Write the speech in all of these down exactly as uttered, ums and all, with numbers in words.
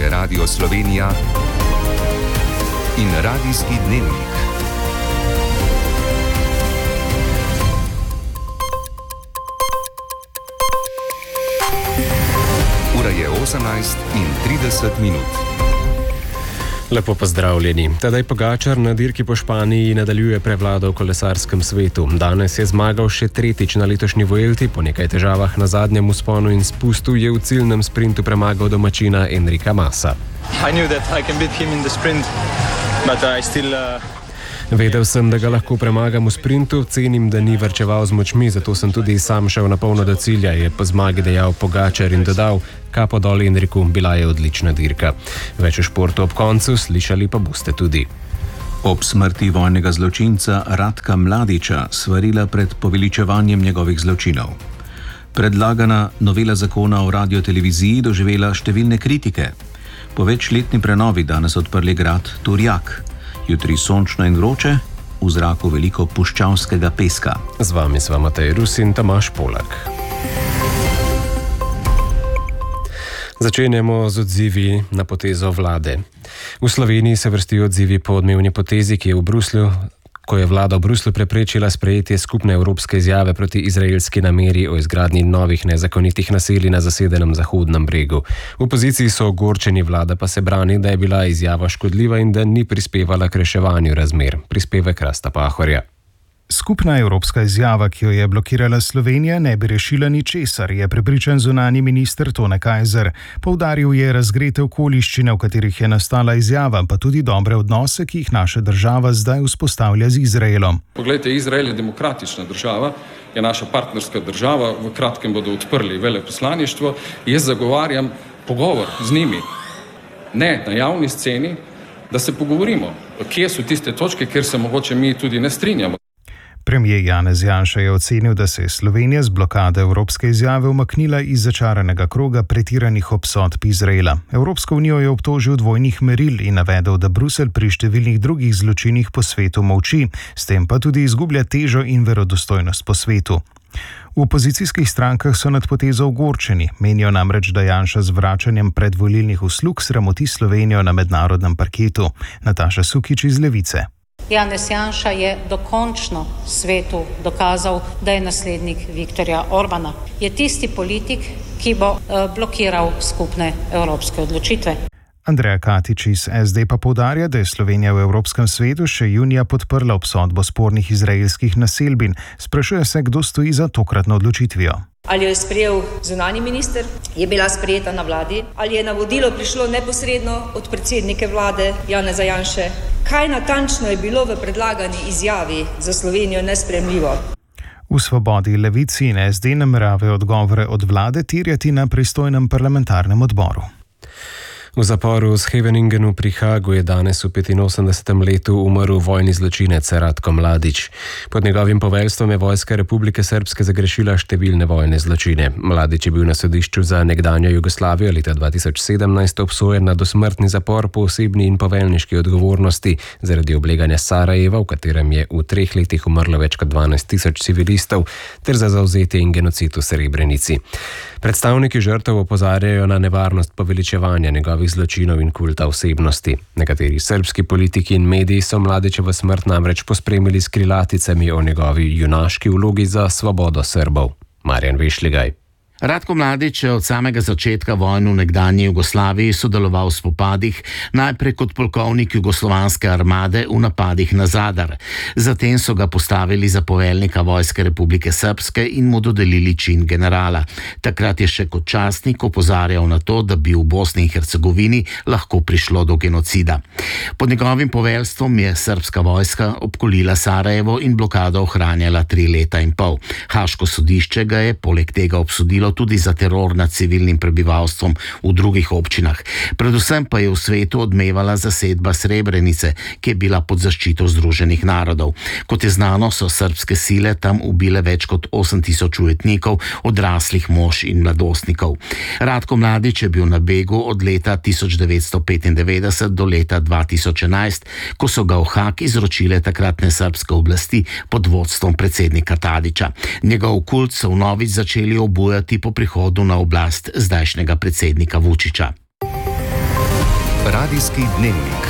je Radio Slovenija in Radijski dnevnik. Ura je osemnajst in trideset minut. Lepo pozdravljeni. Tadej Pogačar na dirki po Španiji nadaljuje prevlado v kolesarskem svetu. Danes je zmagal še tretjič na letošnji Vuelti, po nekaj težavah na zadnjem vzponu in spustu je v ciljnem sprintu premagal domačina Enrika Masa. Vedel sem, da ga lahko premagam v sprintu, cenim, da ni varčeval z močmi, zato sem tudi sam šel na polno do cilja, je po zmagi dejal Pogačar in dodal: kapo dol Enriku, bila je odlična dirka. Več v športu ob koncu, slišali pa boste tudi. Ob smrti vojnega zločinca Ratka Mladića svarila pred poveličevanjem njegovih zločinov. Predlagana novela zakona o radioteleviziji doživela številne kritike. Po večletni prenovi danes odprli grad Turjak. Jutri sončno in vroče, v zraku veliko puščavskega peska. Z vami sva Matej Rus in Tomaž Polak. Začenjamo z odzivi na potezo vlade. V Sloveniji se vrstijo odzivi po odmevni potezi, ki je v Bruslju, ko je vlada v Bruslju preprečila sprejetje skupne evropske izjave proti izraelski nameri o izgradnji novih nezakonitih naselij na zasedenem Zahodnem bregu. V opoziciji so ogorčeni, vlada pa se brani, da je bila izjava škodljiva in da ni prispevala k reševanju razmer. Prispevek Rasta Pahorja. Skupna evropska izjava, ki jo je blokirala Slovenija, ne bi rešila ničesar, je prepričan zunanji minister Tone Kajzer. Poudaril je razgrete okoliščine, v katerih je nastala izjava, pa tudi dobre odnose, ki jih naša država zdaj vzpostavlja z Izraelom. Poglejte, Izrael je demokratična država, je naša partnerska država, v kratkem bodo odprli veleposlaništvo. Jaz zagovarjam pogovor z njimi, ne na javni sceni, da se pogovorimo, kje so tiste točke, kjer se mogoče mi tudi ne strinjamo. Premijer Janez Janša je ocenil, da se je Slovenija z blokade evropske izjave umaknila iz začaranega kroga pretiranih obsodb Izraela. Evropsko unijo je obtožil dvojnih meril in navedel, da Bruselj pri številnih drugih zločinih po svetu molči, s tem pa tudi izgublja težo in verodostojnost po svetu. V opozicijskih strankah so nad potezo ogorčeni, menijo namreč, da Janša z vračanjem predvolilnih uslug sramoti Slovenijo na mednarodnem parketu. Nataša Sukič iz Levice. Janez Janša je dokončno svetu dokazal, da je naslednik Viktorja Orbana. Je tisti politik, ki bo blokiral skupne evropske odločitve. Andreja Katič iz es de pa poudarja, da je Slovenija v Evropskem svetu še junija podprla obsodbo spornih izraelskih naselbin. Sprašuje se, kdo stoji za tokratno odločitvijo. Ali jo je sprejel zunanji minister, je bila sprejeta na vladi, ali je navodilo prišlo neposredno od predsednike vlade Janeza Janše. Kaj natančno je bilo v predlagani izjavi za Slovenijo nesprejemljivo? V Svobodi, Levici in es de nameravajo odgovore od vlade terjati na pristojnem parlamentarnem odboru. V zaporu v Scheveningenu pri Hagu je danes v petinosemdesetem letu umrl vojni zločinec Ratko Mladić. Pod njegovim poveljstvom je vojska Republike Srpske zagrešila številne vojne zločine. Mladić je bil na sodišču za nekdanjo Jugoslavijo leta dva tisoč sedemnajst obsojen na dosmrtni zapor po osebni in poveljniški odgovornosti zaradi obleganja Sarajeva, v katerem je v treh letih umrlo več kot dvanajst tisoč civilistov, ter za zavzetje in genocid v Srebrenici. Predstavniki žrtev opozarjajo na nevarnost poveličevanja njegovih zločinov in kulta osebnosti. Nekateri srbski politiki in mediji so Mladićevo smrt namreč pospremili s krilaticami o njegovi junaški vlogi za svobodo Srbov. Marjan Vešligaj. Ratko Mladić je od samega začetka vojne v nekdanji Jugoslaviji sodeloval v spopadih, najprej kot polkovnik jugoslovanske armade v napadih na Zadar. Zatem so ga postavili za poveljnika vojske Republike Srpske in mu dodelili čin generala. Takrat je še kot častnik opozarjal na to, da bi v Bosni in Hercegovini lahko prišlo do genocida. Pod njegovim poveljstvom je srbska vojska obkolila Sarajevo in blokado ohranjala tri leta in pol. Haško sodišče ga je poleg tega obsodilo tudi za teror nad civilnim prebivalstvom v drugih občinah. Predvsem pa je v svetu odmevala zasedba Srebrenice, ki je bila pod zaščito Združenih narodov. Kot je znano, so srbske sile tam ubile več kot osem tisoč ujetnikov, odraslih mož in mladostnikov. Ratko Mladić je bil na begu od leta tisoč devetsto petindevetdeset do leta dva tisoč enajst, ko so ga v Haag izročile takratne srbske oblasti pod vodstvom predsednika Tadića. Njegov kult so vnovič začeli obujati po prihodu na oblast zdajšnjega predsednika Vučića. Radijski dnevnik.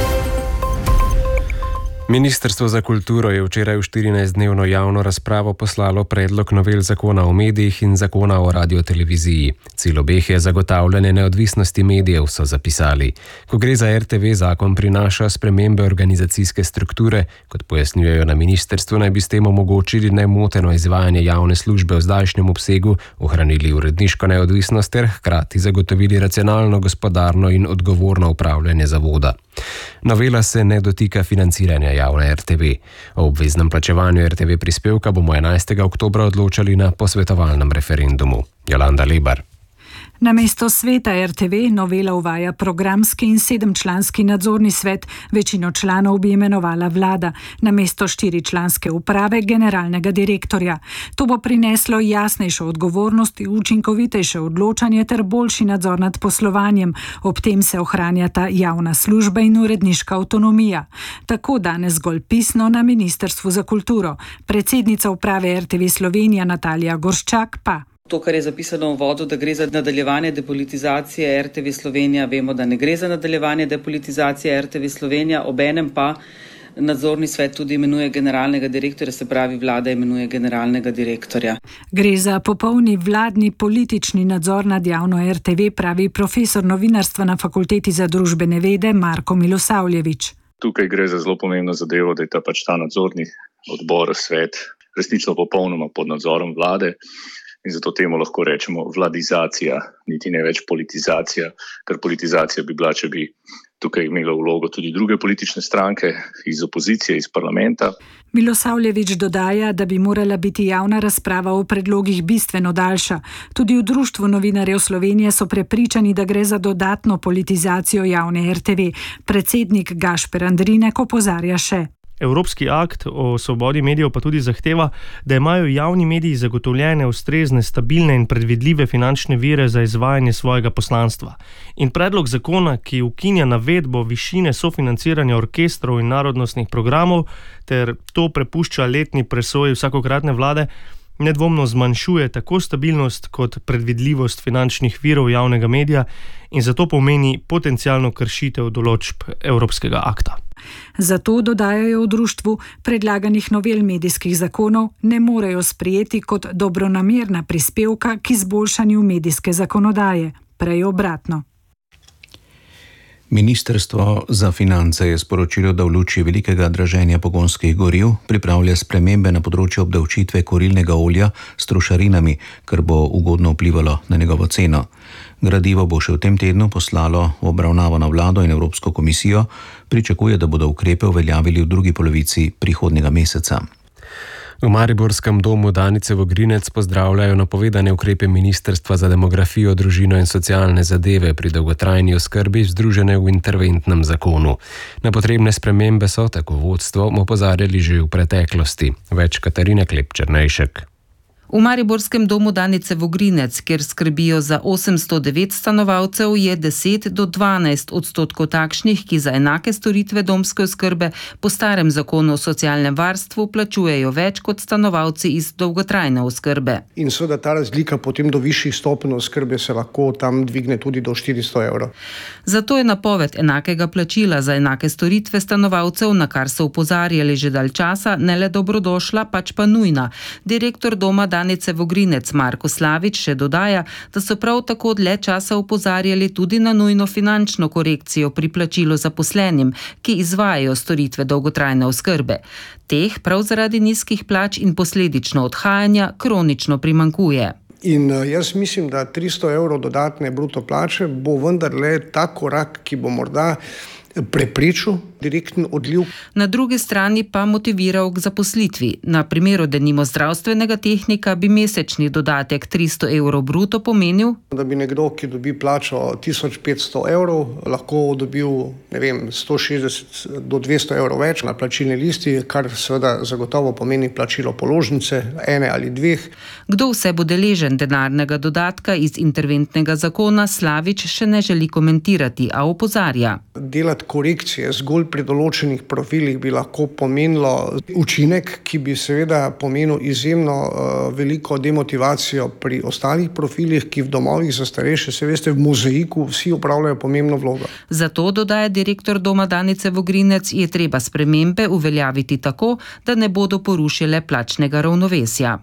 Ministrstvo za kulturo je včeraj v štirinajstdnevno javno razpravo poslalo predlog novel zakona o medijih in zakona o radioteleviziji. Cilj obeh je zagotavljanje neodvisnosti medijev, so zapisali. Ko gre za R T V, zakon prinaša spremembe organizacijske strukture. Kot pojasnjujejo na ministrstvu, naj bi s tem omogočili nemoteno izvajanje javne službe v zdajšnjem obsegu, ohranili uredniško neodvisnost ter hkrati zagotovili racionalno, gospodarno in odgovorno upravljanje zavoda. Novela se ne dotika financiranja javne R T V. O obveznem plačevanju R T V prispevka bomo enajstega oktobra odločali na posvetovalnem referendumu. Jolanda Lebar. Namesto sveta R T V novela uvaja programski in sedemčlanski nadzorni svet, večino članov bi imenovala vlada, namesto štiričlanske uprave generalnega direktorja. To bo prineslo jasnejšo odgovornost, učinkovitejše odločanje ter boljši nadzor nad poslovanjem. Ob tem se ohranjata javna služba in uredniška avtonomija. Tako danes zgolj pisno na Ministrstvu za kulturo. Predsednica uprave R T V Slovenija Natalija Gorščak pa. To, kar je zapisano v vodu, da gre za nadaljevanje depolitizacije R T V Slovenija, vemo, da ne gre za nadaljevanje depolitizacije R T V Slovenija, obenem pa nadzorni svet tudi imenuje generalnega direktorja, se pravi vlada imenuje generalnega direktorja. Gre za popolni vladni politični nadzor nad javno R T V, pravi profesor novinarstva na Fakulteti za družbene vede Marko Milosavljević. Tukaj gre za zelo pomembno zadevo, da je ta pač ta nadzorni odbor, svet, resnično popolnoma pod nadzorom vlade. In zato temu lahko rečemo vladizacija, niti ne več politizacija, ker politizacija bi bila, če bi tukaj imela vlogo tudi druge politične stranke iz opozicije, iz parlamenta. Milosavljević dodaja, da bi morala biti javna razprava o predlogih bistveno daljša. Tudi v Društvu novinarjev Slovenije so prepričani, da gre za dodatno politizacijo javne R T V. Predsednik Gašper Andrinek opozarja še. Evropski akt o svobodi medijev pa tudi zahteva, da imajo javni mediji zagotovljene ustrezne, stabilne in predvidljive finančne vire za izvajanje svojega poslanstva. In predlog zakona, ki ukinja navedbo višine sofinanciranja orkestrov in narodnostnih programov ter to prepušča letni presoji vsakokratne vlade, nedvomno zmanjšuje tako stabilnost kot predvidljivost finančnih virov javnega medija in zato pomeni potencialno kršitev določb Evropskega akta. Zato, dodajajo v društvu, predlaganih novel medijskih zakonov ne morejo sprejeti kot dobronamerna prispevka k izboljšanju medijske zakonodaje, prej obratno. Ministrstvo za finance je sporočilo, da v luči velikega draženja pogonskih goriv pripravlja spremembe na področju obdavčitve kurilnega olja s trošarinami, kar bo ugodno vplivalo na njegovo ceno. Gradivo bo še v tem tednu poslalo v obravnavo na vlado in Evropsko komisijo, pričakuje, da bodo ukrepe uveljavili v drugi polovici prihodnjega meseca. V Mariborskem domu Danice Vogrinec pozdravljajo napovedane ukrepe Ministrstva za demografijo, družino in socialne zadeve pri dolgotrajni oskrbi združene v interventnem zakonu. Na potrebne spremembe so, tako vodstvo, opozarjali že v preteklosti. Več Katarina Klep-Černejšek. V Mariborskem domu Danice Vogrinec, kjer skrbijo za osemsto devet stanovalcev, je deset do dvanajst odstotkov takšnih, ki za enake storitve domske oskrbe po starem zakonu o socialnem varstvu plačujejo več kot stanovalci iz dolgotrajne oskrbe. In seveda ta razlika potem do višjih stopenj oskrbe se lahko tam dvigne tudi do štiristo evrov. Zato je napoved enakega plačila za enake storitve stanovalcev, na kar so opozarjali že dalj časa, ne le dobrodošla, pač pa nujna. Direktor doma Danice Vogrinec Marko Slavič še dodaja, da so prav tako dlje časa opozarjali tudi na nujno finančno korekcijo pri plačilu zaposlenim, ki izvajajo storitve dolgotrajne oskrbe. Teh prav zaradi nizkih plač in posledično odhajanja kronično primanjkuje. In jaz mislim, da tristo evrov dodatne bruto plače bo vendarle ta korak, ki bo morda preprečil direkten odliv. Na drugi strani pa motiviral k zaposlitvi. Na primeru denimo zdravstvenega tehnika bi mesečni dodatek tristo evrov bruto pomenil, da bi nekdo, ki dobi plačo tisoč petsto evrov, lahko dobil, ne vem, sto šestdeset do dvesto evrov več na plačilni listi, kar seveda zagotovo pomeni plačilo položnice, ene ali dveh. Kdo vse bo deležen denarnega dodatka iz interventnega zakona, Slavič še ne želi komentirati, a opozarja. Delati delati korekcije zgolj pri določenih profilih, bi lahko pomenilo učinek, ki bi seveda pomenil izjemno uh, veliko demotivacijo pri ostalih profilih, ki v domovih za starejše, se veste, v mozaiku vsi opravljajo pomembno vlogo. Zato, dodaja direktor Doma Danice Vogrinec, je treba spremembe uveljaviti tako, da ne bodo porušile plačnega ravnovesja.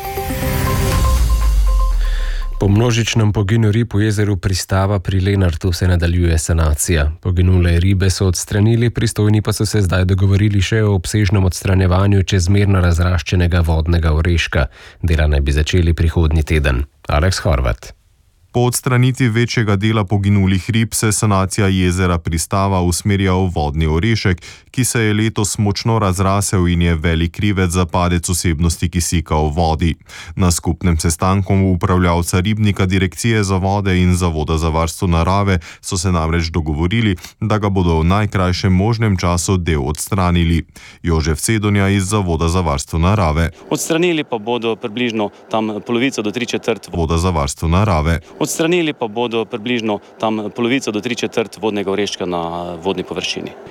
Po množičnem poginu rib v jezeru Pristava pri Lenartu se nadaljuje sanacija. Poginule ribe so odstranili, pristojni pa so se zdaj dogovorili še o obsežnem odstranjevanju čezmerno razraščenega vodnega oreška. Dela naj bi začeli prihodnji teden. Aleks Horvat. Po odstranitvi večjega dela poginulih rib se sanacija jezera Pristava usmerja v vodni orešek, ki se je letos močno razrasel in je velik krivec za padec vsebnosti kisika v vodi. Na skupnem sestanku upravljavca ribnika, Direkcije za vode in Zavoda za varstvo narave so se namreč dogovorili, da ga bodo v najkrajšem možnem času del odstranili. Jožef Cedonja iz Zavoda za varstvo narave. Odstranili pa bodo približno tam polovico do tri četrt Zavoda za varstvo narave. Odstranili pa bodo približno tam polovico do tri četrt vodnega oreščka na vodni površini.